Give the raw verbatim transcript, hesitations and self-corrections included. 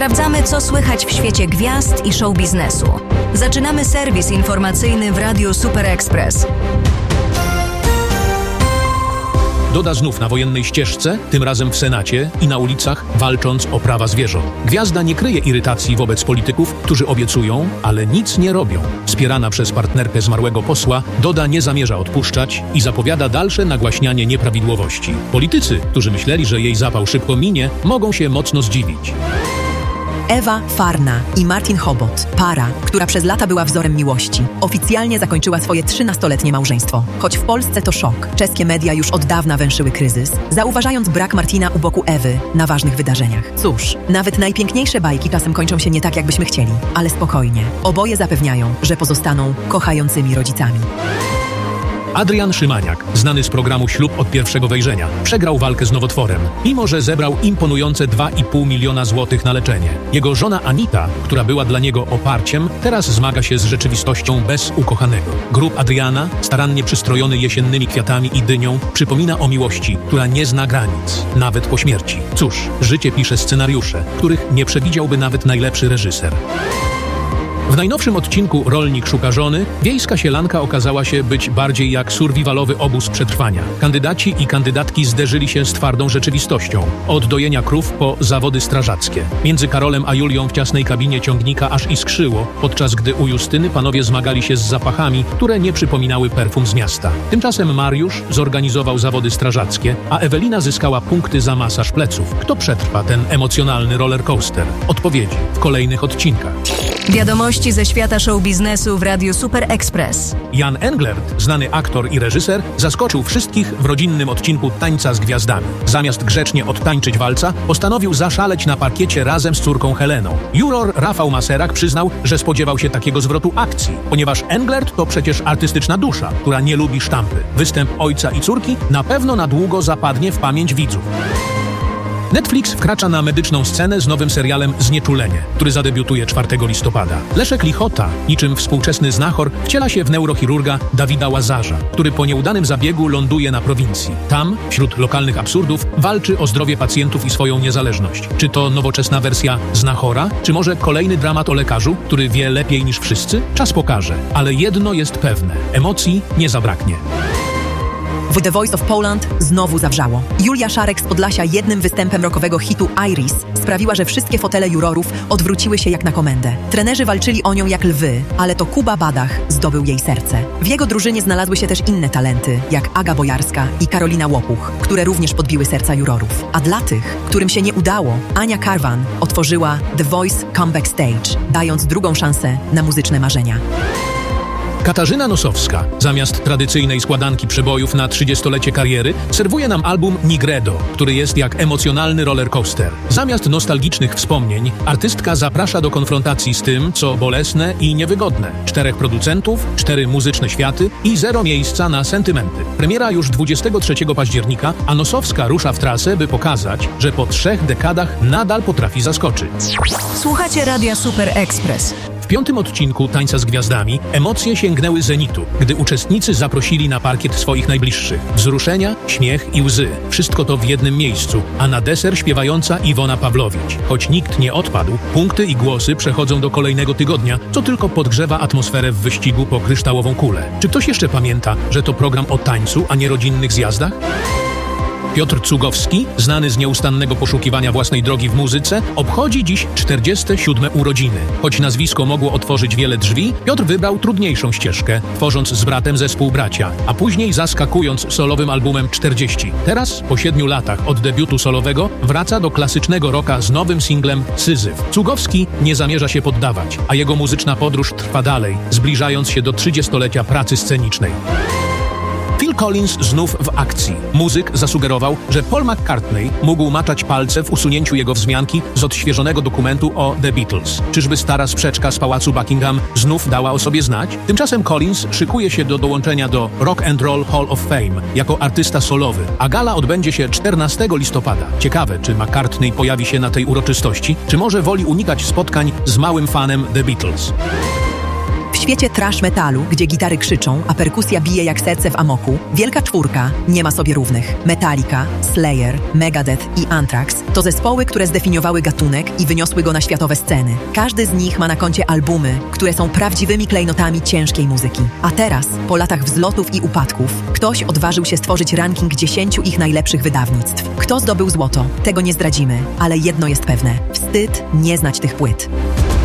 Sprawdzamy, co słychać w świecie gwiazd i show biznesu. Zaczynamy serwis informacyjny w Radiu Super Express. Doda znów na wojennej ścieżce, tym razem w Senacie i na ulicach, walcząc o prawa zwierząt. Gwiazda nie kryje irytacji wobec polityków, którzy obiecują, ale nic nie robią. Wspierana przez partnerkę zmarłego posła, Doda nie zamierza odpuszczać i zapowiada dalsze nagłaśnianie nieprawidłowości. Politycy, którzy myśleli, że jej zapał szybko minie, mogą się mocno zdziwić. Ewa Farna i Martin Chobot, para, która przez lata była wzorem miłości, oficjalnie zakończyła swoje trzynastoletnie małżeństwo. Choć w Polsce to szok, czeskie media już od dawna węszyły kryzys, zauważając brak Martina u boku Ewy na ważnych wydarzeniach. Cóż, nawet najpiękniejsze bajki czasem kończą się nie tak, jakbyśmy chcieli, ale spokojnie. Oboje zapewniają, że pozostaną kochającymi rodzicami. Adrian Szymaniak, znany z programu Ślub od pierwszego wejrzenia, przegrał walkę z nowotworem, mimo że zebrał imponujące dwa i pół miliona złotych na leczenie. Jego żona Anita, która była dla niego oparciem, teraz zmaga się z rzeczywistością bez ukochanego. Grób Adriana, starannie przystrojony jesiennymi kwiatami i dynią, przypomina o miłości, która nie zna granic, nawet po śmierci. Cóż, życie pisze scenariusze, których nie przewidziałby nawet najlepszy reżyser. W najnowszym odcinku Rolnik szuka żony wiejska sielanka okazała się być bardziej jak survivalowy obóz przetrwania. Kandydaci i kandydatki zderzyli się z twardą rzeczywistością. Od dojenia krów po zawody strażackie. Między Karolem a Julią w ciasnej kabinie ciągnika aż iskrzyło, podczas gdy u Justyny panowie zmagali się z zapachami, które nie przypominały perfum z miasta. Tymczasem Mariusz zorganizował zawody strażackie, a Ewelina zyskała punkty za masaż pleców. Kto przetrwa ten emocjonalny rollercoaster? Odpowiedzi w kolejnych odcinkach. Wiadomości ze świata show biznesu w Radiu Super Express. Jan Englert, znany aktor i reżyser, zaskoczył wszystkich w rodzinnym odcinku Tańca z Gwiazdami. Zamiast grzecznie odtańczyć walca, postanowił zaszaleć na parkiecie razem z córką Heleną. Juror Rafał Maserak przyznał, że spodziewał się takiego zwrotu akcji, ponieważ Englert to przecież artystyczna dusza, która nie lubi sztampy. Występ ojca i córki na pewno na długo zapadnie w pamięć widzów. Netflix wkracza na medyczną scenę z nowym serialem Znieczulenie, który zadebiutuje czwartego listopada. Leszek Lichota, niczym współczesny znachor, wciela się w neurochirurga Dawida Łazarza, który po nieudanym zabiegu ląduje na prowincji. Tam, wśród lokalnych absurdów, walczy o zdrowie pacjentów i swoją niezależność. Czy to nowoczesna wersja znachora, czy może kolejny dramat o lekarzu, który wie lepiej niż wszyscy? Czas pokaże, ale jedno jest pewne – emocji nie zabraknie. W The Voice of Poland znowu zawrzało. Julia Szarek z Podlasia jednym występem rockowego hitu Iris sprawiła, że wszystkie fotele jurorów odwróciły się jak na komendę. Trenerzy walczyli o nią jak lwy, ale to Kuba Badach zdobył jej serce. W jego drużynie znalazły się też inne talenty, jak Aga Bojarska i Karolina Łopuch, które również podbiły serca jurorów. A dla tych, którym się nie udało, Ania Karwan otworzyła The Voice Comeback Stage, dając drugą szansę na muzyczne marzenia. Katarzyna Nosowska, zamiast tradycyjnej składanki przebojów na trzydziestolecie kariery, serwuje nam album Nigredo, który jest jak emocjonalny rollercoaster. Zamiast nostalgicznych wspomnień, artystka zaprasza do konfrontacji z tym, co bolesne i niewygodne. Czterech producentów, cztery muzyczne światy i zero miejsca na sentymenty. Premiera już dwudziestego trzeciego października, a Nosowska rusza w trasę, by pokazać, że po trzech dekadach nadal potrafi zaskoczyć. Słuchacie Radia Super Express. W piątym odcinku Tańca z Gwiazdami emocje sięgnęły zenitu, gdy uczestnicy zaprosili na parkiet swoich najbliższych. Wzruszenia, śmiech i łzy. Wszystko to w jednym miejscu, a na deser śpiewająca Iwona Pawlowicz. Choć nikt nie odpadł, punkty i głosy przechodzą do kolejnego tygodnia, co tylko podgrzewa atmosferę w wyścigu po kryształową kulę. Czy ktoś jeszcze pamięta, że to program o tańcu, a nie rodzinnych zjazdach? Piotr Cugowski, znany z nieustannego poszukiwania własnej drogi w muzyce, obchodzi dziś czterdzieste siódme urodziny. Choć nazwisko mogło otworzyć wiele drzwi, Piotr wybrał trudniejszą ścieżkę, tworząc z bratem zespół Bracia, a później zaskakując solowym albumem czterdzieści. Teraz, po siedmiu latach od debiutu solowego, wraca do klasycznego rocka z nowym singlem Syzyf. Cugowski nie zamierza się poddawać, a jego muzyczna podróż trwa dalej, zbliżając się do trzydziestolecia pracy scenicznej. Phil Collins znów w akcji. Muzyk zasugerował, że Paul McCartney mógł maczać palce w usunięciu jego wzmianki z odświeżonego dokumentu o The Beatles. Czyżby stara sprzeczka z pałacu Buckingham znów dała o sobie znać? Tymczasem Collins szykuje się do dołączenia do Rock and Roll Hall of Fame jako artysta solowy, a gala odbędzie się czternastego listopada. Ciekawe, czy McCartney pojawi się na tej uroczystości, czy może woli unikać spotkań z małym fanem The Beatles. W W świecie trash metalu, gdzie gitary krzyczą, a perkusja bije jak serce w amoku, Wielka Czwórka nie ma sobie równych. Metallica, Slayer, Megadeth i Anthrax to zespoły, które zdefiniowały gatunek i wyniosły go na światowe sceny. Każdy z nich ma na koncie albumy, które są prawdziwymi klejnotami ciężkiej muzyki. A teraz, po latach wzlotów i upadków, ktoś odważył się stworzyć ranking dziesięciu ich najlepszych wydawnictw. Kto zdobył złoto? Tego nie zdradzimy, ale jedno jest pewne. Wstyd nie znać tych płyt.